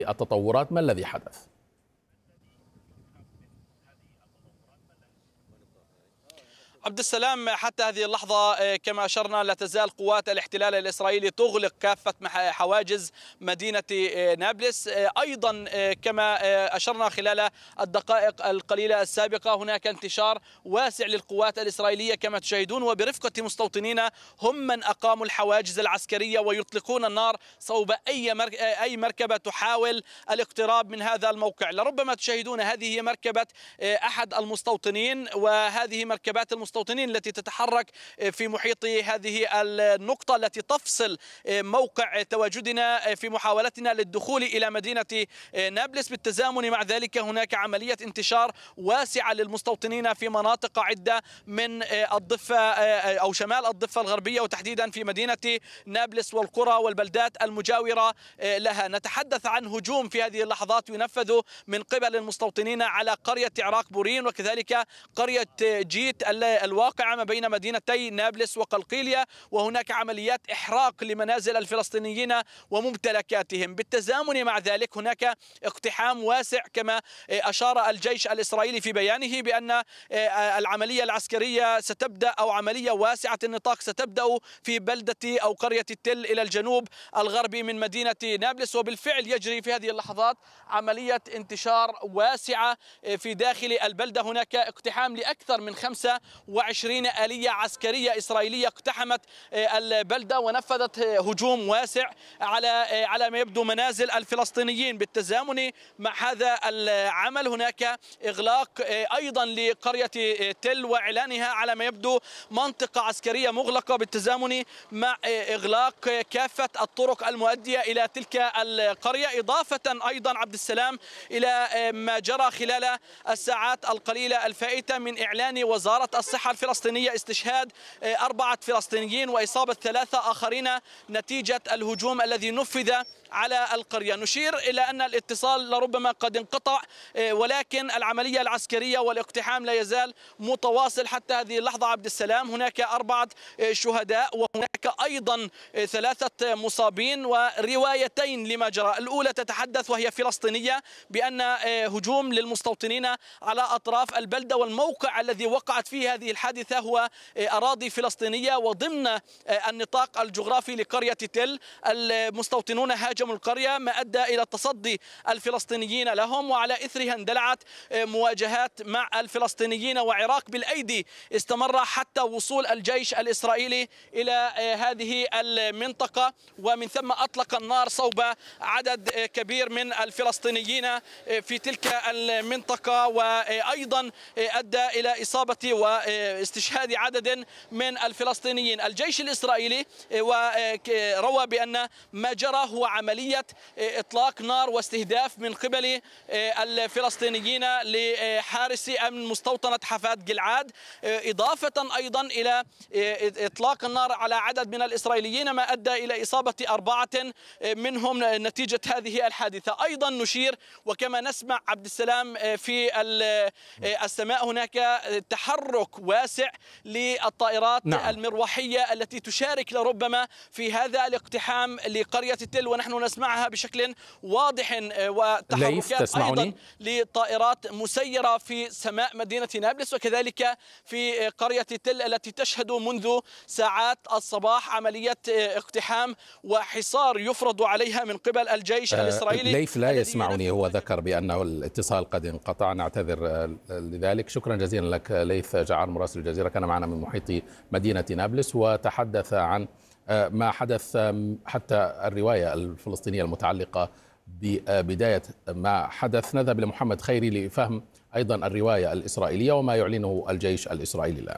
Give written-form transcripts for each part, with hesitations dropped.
التطورات، ما الذي حدث؟ عبد السلام، حتى هذه اللحظة كما أشرنا لا تزال قوات الاحتلال الإسرائيلي تغلق كافة حواجز مدينة نابلس. أيضا كما أشرنا خلال الدقائق القليلة السابقة، هناك انتشار واسع للقوات الإسرائيلية كما تشاهدون، وبرفقة مستوطنين هم من أقاموا الحواجز العسكرية ويطلقون النار صوب أي مركبة تحاول الاقتراب من هذا الموقع. لربما تشاهدون هذه هي مركبة أحد المستوطنين، وهذه مركبات المستوطنين التي تتحرك في محيط هذه النقطة التي تفصل موقع تواجدنا في محاولتنا للدخول إلى مدينة نابلس. بالتزامن مع ذلك هناك عملية انتشار واسعة للمستوطنين في مناطق عدة من الضفة أو شمال الضفة الغربية، وتحديدا في مدينة نابلس والقرى والبلدات المجاورة لها. نتحدث عن هجوم في هذه اللحظات ينفذ من قبل المستوطنين على قرية عراق بورين وكذلك قرية جيت الواقعة ما بين مدينتي نابلس وقلقيلية، وهناك عمليات إحراق لمنازل الفلسطينيين وممتلكاتهم. بالتزامن مع ذلك هناك اقتحام واسع كما أشار الجيش الإسرائيلي في بيانه بأن العملية العسكرية ستبدأ، أو عملية واسعة النطاق ستبدأ في بلدة أو قرية التل إلى الجنوب الغربي من مدينة نابلس. وبالفعل يجري في هذه اللحظات عملية انتشار واسعة في داخل البلدة. هناك اقتحام لأكثر من 25 آلية عسكرية إسرائيلية اقتحمت البلدة ونفذت هجوم واسع على ما يبدو منازل الفلسطينيين. بالتزامن مع هذا العمل هناك إغلاق أيضا لقرية تل وإعلانها على ما يبدو منطقة عسكرية مغلقة، بالتزامن مع إغلاق كافة الطرق المؤدية إلى تلك القرية، إضافة أيضا عبد السلام إلى ما جرى خلال الساعات القليلة الفائتة من إعلان وزارة الصحة الفلسطينية استشهاد 4 فلسطينيين وإصابة 3 آخرين نتيجة الهجوم الذي نفذ على القرية. نشير إلى أن الاتصال لربما قد انقطع، ولكن العملية العسكرية والاقتحام لا يزال متواصل حتى هذه اللحظة. عبد السلام هناك 4 شهداء وهناك أيضا 3 مصابين وروايتين لما جرى. الأولى تتحدث وهي فلسطينية بأن هجوم للمستوطنين على أطراف البلدة، والموقع الذي وقعت فيه هذه الحادثة هو أراضي فلسطينية وضمن النطاق الجغرافي لقرية تل. المستوطنون هاجموا القرية ما أدى إلى تصدي الفلسطينيين لهم، وعلى إثرها اندلعت مواجهات مع الفلسطينيين وعراق بالأيدي استمر حتى وصول الجيش الإسرائيلي إلى هذه المنطقة، ومن ثم أطلق النار صوب عدد كبير من الفلسطينيين في تلك المنطقة، وأيضا أدى إلى إصابة واستشهاد عدد من الفلسطينيين. الجيش الإسرائيلي روى بأن ما جرى هو عملية إطلاق نار واستهداف من قبل الفلسطينيين لحارس أمن مستوطنة حفاد جلعاد، إضافة أيضا إلى إطلاق النار على عدد من الإسرائيليين ما أدى إلى إصابة 4 منهم نتيجة هذه الحادثة. أيضا نشير وكما نسمع عبد السلام في السماء هناك تحرك واسع للطائرات المروحية التي تشارك لربما في هذا الاقتحام لقرية التل، ونحن نسمعها بشكل واضح، وتحركات أيضا لطائرات مسيرة في سماء مدينة نابلس وكذلك في قرية التل التي تشهد منذ ساعات الصباح عملية اقتحام وحصار يفرض عليها من قبل الجيش الإسرائيلي. ليث لا يسمعني، هو ذكر بأنه الاتصال قد انقطع، نعتذر لذلك. شكرا جزيلا لك ليث جعار مراسل الجزيرة، كان معنا من محيط مدينة نابلس وتحدث عن ما حدث، حتى الرواية الفلسطينية المتعلقة ببداية ما حدث. نذهب لمحمد خيري لفهم أيضا الرواية الإسرائيلية وما يعلنه الجيش الإسرائيلي الآن.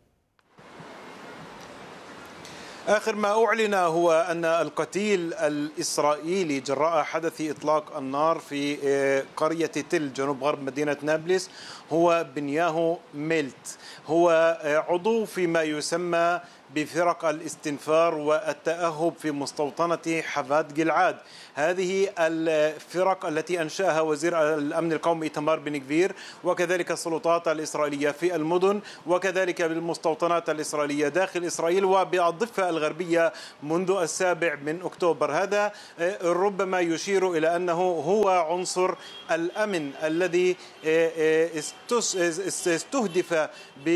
آخر ما أعلن هو أن القتيل الإسرائيلي جراء حدث إطلاق النار في قرية تل جنوب غرب مدينة نابلس هو بنياهو ميلت، هو عضو فيما يسمى بفرق الاستنفار والتأهب في مستوطنة حفاد جلعاد. هذه الفرق التي أنشأها وزير الأمن القومي إيتمار بن غفير وكذلك السلطات الإسرائيلية في المدن وكذلك بالمستوطنات الإسرائيلية داخل إسرائيل وبالضفة الغربية منذ 7 أكتوبر. هذا ربما يشير إلى أنه هو عنصر الأمن الذي استهدف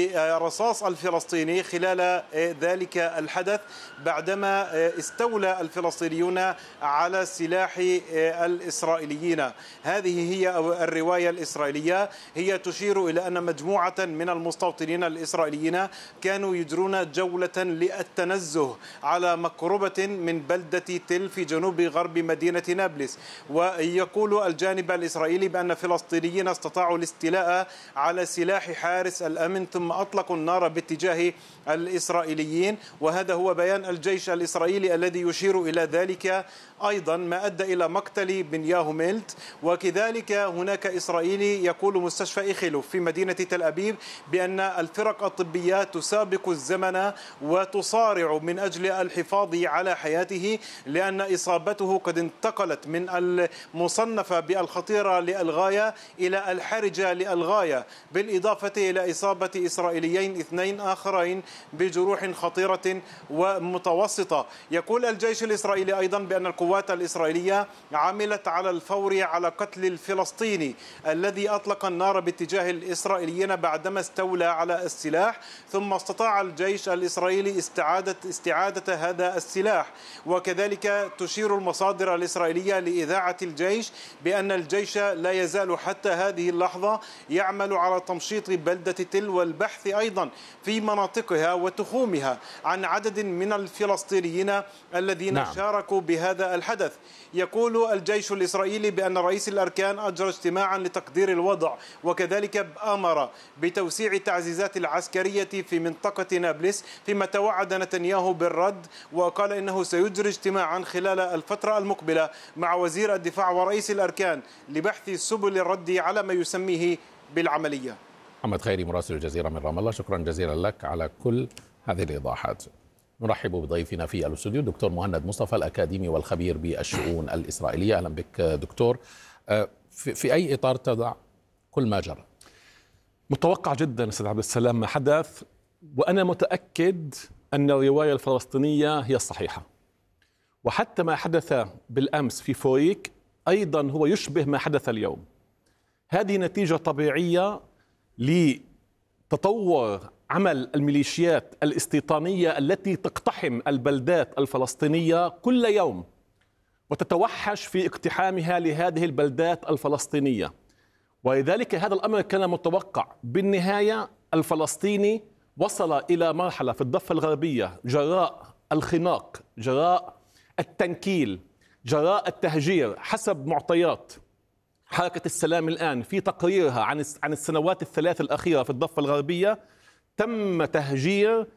برصاص الفلسطيني خلال ذلك الحدث بعدما استولى الفلسطينيون على سلاح الإسرائيليين. هذه هي الرواية الإسرائيلية، هي تشير إلى أن مجموعة من المستوطنين الإسرائيليين كانوا يجرون جولة للتنزه على مقربة من بلدة تل في جنوب غرب مدينة نابلس. ويقول الجانب الإسرائيلي بأن فلسطينيين استطاعوا الاستيلاء على سلاح حارس الأمن ثم أطلقوا النار باتجاه الإسرائيليين، وهذا هو بيان الجيش الإسرائيلي الذي يشير إلى ذلك أيضا ما أدى إلى مقتل بنياهو ميلت. وكذلك هناك إسرائيلي يقول مستشفى إيخيلوف في مدينة تل أبيب بأن الفرق الطبية تسابق الزمن وتصارع من أجل الحفاظ على حياته لأن إصابته قد انتقلت من المصنفة بالخطيرة للغاية إلى الحرجة للغاية، بالإضافة إلى إصابة إسرائيليين 2 آخرين بجروح خطيرة ومتوسطة. يقول الجيش الإسرائيلي أيضا بأن القوات الإسرائيلية عملت على الفور على قتل الفلسطيني الذي أطلق النار باتجاه الإسرائيليين بعدما استولى على السلاح، ثم استطاع الجيش الإسرائيلي استعادة هذا السلاح. وكذلك تشير المصادر الإسرائيلية لإذاعة الجيش بأن الجيش لا يزال حتى هذه اللحظة يعمل على تمشيط بلدة تل والبحث أيضا في مناطقها وتخومها عن عدد من الفلسطينيين الذين شاركوا بهذا الحدث. يقول الجيش الإسرائيلي بأن رئيس الأركان أجرى اجتماعا لتقدير الوضع وكذلك أمر بتوسيع التعزيزات العسكرية في منطقة نابلس، فيما توعد نتنياهو بالرد وقال إنه سيجري اجتماعا خلال الفترة المقبلة مع وزير الدفاع ورئيس الأركان لبحث سبل الرد على ما يسميه بالعملية. محمد خيري مراسل الجزيرة من رام الله، شكرا جزيلا لك على كل هذه الإيضاحات. نرحب بضيفنا في الاستوديو الدكتور مهند مصطفى الأكاديمي والخبير بالشؤون الإسرائيلية. أهلا بك دكتور. في أي إطار تضع كل ما جرى؟ متوقع جدا أستاذ عبد السلام ما حدث، وأنا متأكد أن الرواية الفلسطينية هي الصحيحة، وحتى ما حدث بالأمس في فوريك أيضا هو يشبه ما حدث اليوم. هذه نتيجة طبيعية لتطور عمل الميليشيات الاستيطانية التي تقتحم البلدات الفلسطينية كل يوم وتتوحش في اقتحامها لهذه البلدات الفلسطينية، ولذلك هذا الأمر كان متوقع. بالنهاية الفلسطيني وصل إلى مرحلة في الضفة الغربية جراء الخناق، جراء التنكيل، جراء التهجير، حسب معطيات حركة السلام الآن في تقريرها عن السنوات الثلاث الأخيرة في الضفة الغربية، تم تهجير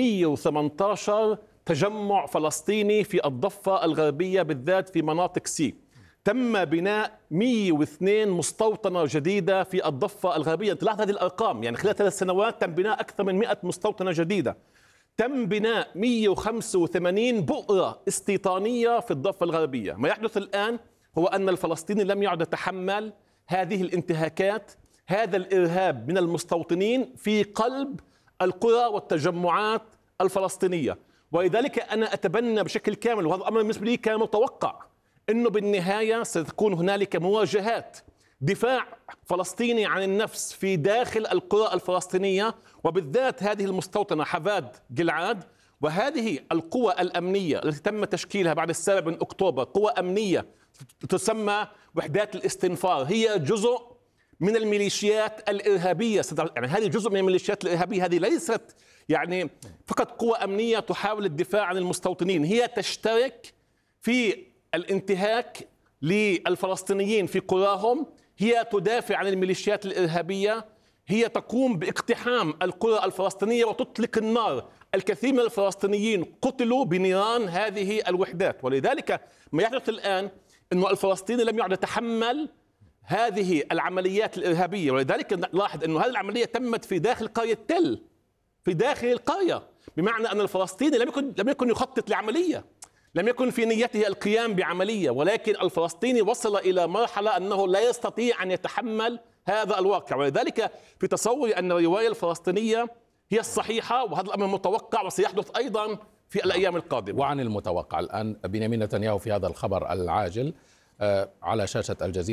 118 تجمع فلسطيني في الضفة الغربية بالذات في مناطق سي. تم بناء 102 مستوطنة جديدة في الضفة الغربية. تلاحظ هذه الأرقام، يعني خلال 3 سنوات تم بناء أكثر من 100 مستوطنة جديدة. تم بناء 185 بؤرة استيطانية في الضفة الغربية. ما يحدث الآن هو أن الفلسطيني لم يعد يتحمل هذه الانتهاكات، هذا الإرهاب من المستوطنين في قلب القرى والتجمعات الفلسطينية. ولذلك أنا أتبنى بشكل كامل، وهذا الأمر بالنسبة لي كان متوقع، أنه بالنهاية ستكون هنالك مواجهات، دفاع فلسطيني عن النفس في داخل القرى الفلسطينية، وبالذات هذه المستوطنة حفاد جلعاد. وهذه القوى الأمنية التي تم تشكيلها بعد 7 أكتوبر، قوى أمنية تسمى وحدات الاستنفار، هي جزء من الميليشيات الإرهابية. يعني هذه جزء من الميليشيات الإرهابية، هذه ليست يعني فقط قوى أمنية تحاول الدفاع عن المستوطنين، هي تشترك في الانتهاك للفلسطينيين في قراهم، هي تدافع عن الميليشيات الإرهابية، هي تقوم باقتحام القرى الفلسطينية وتطلق النار. الكثير من الفلسطينيين قتلوا بنيران هذه الوحدات. ولذلك ما يحدث الآن أنه الفلسطيني لم يعد يتحمل هذه العمليات الإرهابية. ولذلك نلاحظ أنه هذه العملية تمت في داخل قرية تل، في داخل القرية. بمعنى أن الفلسطيني لم يكن يخطط لعملية، لم يكن في نيته القيام بعملية، ولكن الفلسطيني وصل إلى مرحلة أنه لا يستطيع أن يتحمل هذا الواقع. ولذلك في تصوري أن الرواية الفلسطينية هي الصحيحة، وهذا الأمر متوقع وسيحدث أيضا في الأيام القادمة. وعن المتوقع الآن بنيامين نتنياهو في هذا الخبر العاجل على شاشة الجزيرة